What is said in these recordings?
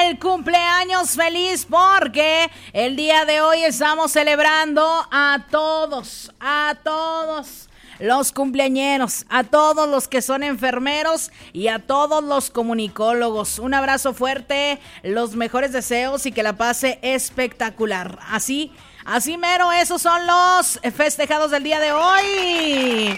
el cumpleaños feliz porque el día de hoy estamos celebrando a todos los cumpleañeros, a todos los que son enfermeros y a todos los comunicólogos. Un abrazo fuerte, los mejores deseos y que la pase espectacular. Así mero, esos son los festejados del día de hoy.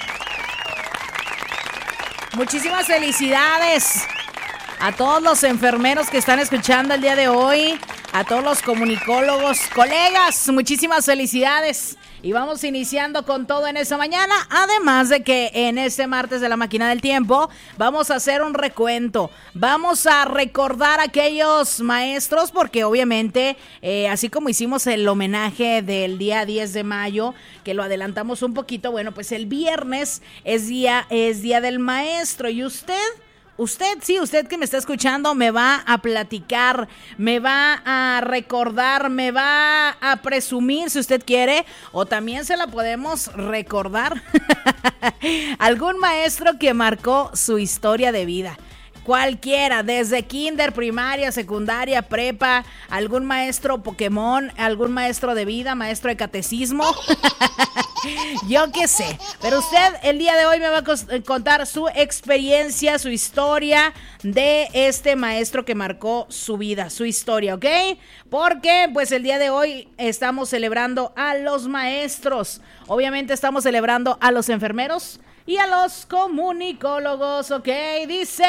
Muchísimas felicidades a todos los enfermeros que están escuchando el día de hoy, a todos los comunicólogos, colegas, muchísimas felicidades. Y vamos iniciando con todo en esta mañana, además de que en este martes de la Máquina del Tiempo vamos a hacer un recuento, vamos a recordar a aquellos maestros, porque obviamente, así como hicimos el homenaje del día 10 de mayo, que lo adelantamos un poquito, bueno, pues el viernes es día del maestro, y usted que me está escuchando me va a platicar, me va a recordar, me va a presumir si usted quiere, o también se la podemos recordar. Algún maestro que marcó su historia de vida. Cualquiera, desde kinder, primaria, secundaria, prepa, algún maestro Pokémon, algún maestro de vida, maestro de catecismo. Yo qué sé, pero usted el día de hoy me va a contar su experiencia, su historia de este maestro que marcó su vida, su historia, ¿ok? Porque pues el día de hoy estamos celebrando a los maestros, obviamente estamos celebrando a los enfermeros y a los comunicólogos, ¿ok? Dice...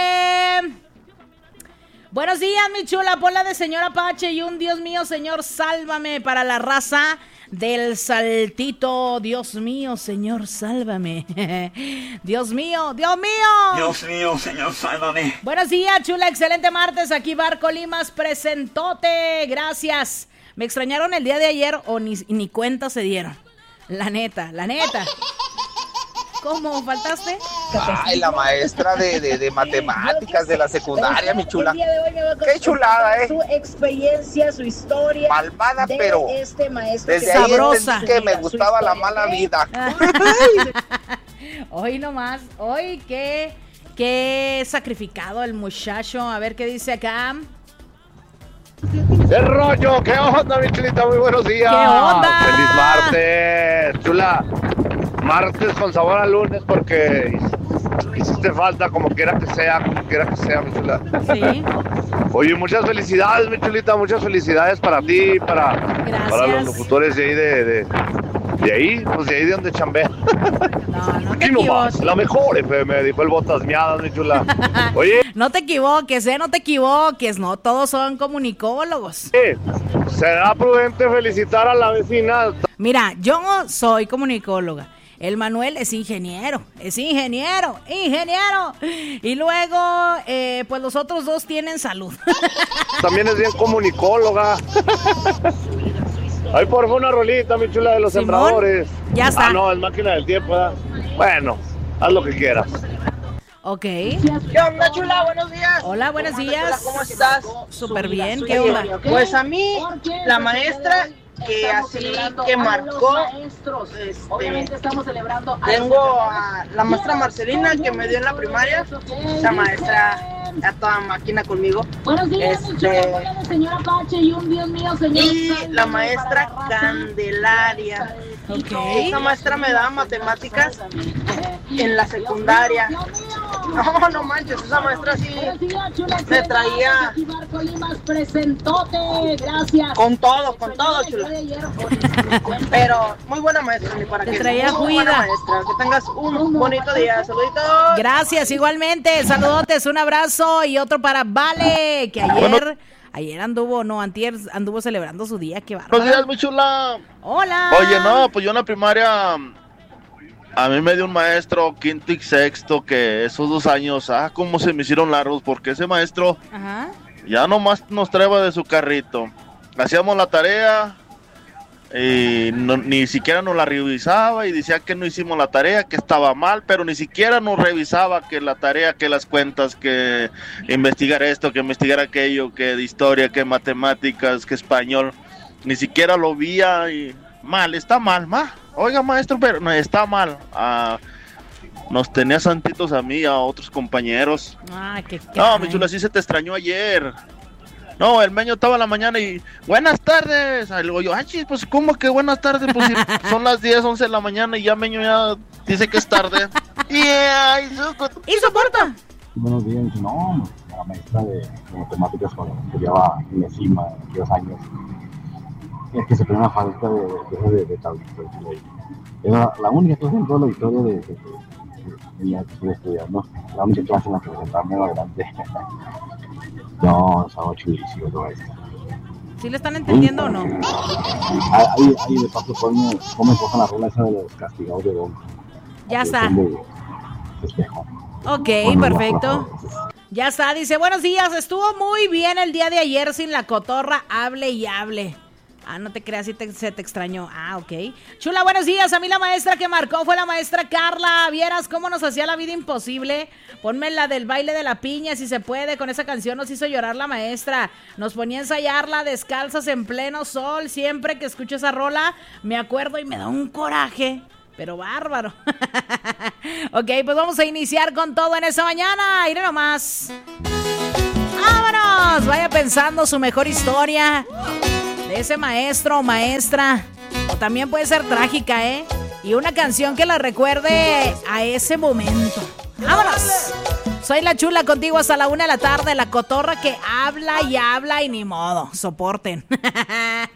Buenos días, mi chula, ponla de señor Apache y un Dios mío, señor, sálvame para la raza del Saltito. Dios mío, señor, sálvame. Dios mío, Dios mío. Dios mío, señor, sálvame. Buenos días, chula, excelente martes. Aquí Barco Limas, presentote. Gracias. Me extrañaron el día de ayer o ni cuenta se dieron. La neta. ¿Cómo? ¿Faltaste? Ay, la maestra de matemáticas de la secundaria, mi chula. Qué chulada, Su experiencia, su historia. Malvada, pero este maestro desde ahí sabrosa. Que me gustaba la mala vida. Hoy nomás, hoy qué sacrificado el muchacho. A ver qué dice acá. ¡Qué rollo! ¿Qué onda, mi chulita? Muy buenos días. ¿Qué onda? ¡Feliz martes! Chula, martes con sabor a lunes porque hiciste falta como quiera que sea, mi chula. Sí. Oye, muchas felicidades, mi chulita, muchas felicidades para ti, para los locutores de ahí, de donde chambea. No Aquí nomás, la mejor FM, dijo el Botas Miadas, mi chula. Oye. No te equivoques, no todos son comunicólogos. Será prudente felicitar a la vecina. Mira, yo soy comunicóloga. El Manuel es ingeniero. Y luego, pues los otros dos tienen salud. También es bien comunicóloga. Ahí por una rolita, mi chula, de los Simón, sembradores. Ya está. No, es máquina del tiempo, ¿verdad? Bueno, haz lo que quieras. Ok. ¿Qué onda, chula? Buenos días. Hola, buenos días. ¿Cómo estás? Súper bien, ¿qué onda? Pues a mí, la maestra que así que marcó, tengo a la maestra Marcelina que me dio en la primaria, esa maestra a toda máquina conmigo, y la maestra Candelaria. Okay. Esa maestra me daba matemáticas en la secundaria. No manches, esa maestra sí me traía con todo, chula. Pero muy buena maestra, ni para Te qué. traía Muy buena juida. maestra. Que tengas un bonito día. Saluditos. Gracias, igualmente. Saludotes, un abrazo y otro para Vale, que ayer antier anduvo celebrando su día. Qué bárbaro. Buenos días, mi chula. Hola. Oye, no, pues yo en la primaria a mí me dio un maestro quinto y sexto que esos 2 años, cómo se me hicieron largos, porque ese maestro ya nomás nos traía de su carrito. Hacíamos la tarea y ni siquiera nos la revisaba y decía que no hicimos la tarea, que estaba mal, pero ni siquiera nos revisaba que la tarea, que las cuentas, que investigar esto, que investigar aquello, que de historia, que matemáticas, que español, ni siquiera lo veía y está mal, oiga maestro, pero no, está mal. Nos tenía santitos a mí, a otros compañeros. Qué no, mi chula, sí se te extrañó ayer. No, el Meño estaba en la mañana y buenas tardes. Y luego yo, pues ¿cómo que buenas tardes? Pues si son las 10, 11 de la mañana y ya Meño ya dice que es tarde. ¿Y soporta? Buenos días, no, la maestra de matemáticas con la que llevaba encima en aquellos años. Es que se ponía una falta de tablito. Era la única clase en toda la historia de estudiar, ¿no? La única clase en la que me sentaba menos grande. No, estaba chulísimo todo esto. ¿Sí le están entendiendo o no? Ahí de paso cómo cojan la rola esa de los castigados de Don. Ya está. Ok, perfecto. Ya está, dice, buenos días, estuvo muy bien el día de ayer sin la cotorra, hable y hable. Ah, no te creas, se te extrañó. Ah, ok. Chula, buenos días. A mí la maestra que marcó fue la maestra Carla. ¿Vieras cómo nos hacía la vida imposible? Ponme la del baile de la piña, si se puede. Con esa canción nos hizo llorar la maestra. Nos ponía a ensayarla descalzas en pleno sol. Siempre que escucho esa rola, me acuerdo y me da un coraje. Pero bárbaro. Ok, pues vamos a iniciar con todo en esta mañana. Iré nomás. ¡Vámonos! Vaya pensando su mejor historia de ese maestro o maestra. O también puede ser trágica, ¿eh? Y una canción que la recuerde a ese momento. ¡Vámonos! Soy la Chula contigo hasta la 1 de la tarde. La cotorra que habla y habla y ni modo. Soporten.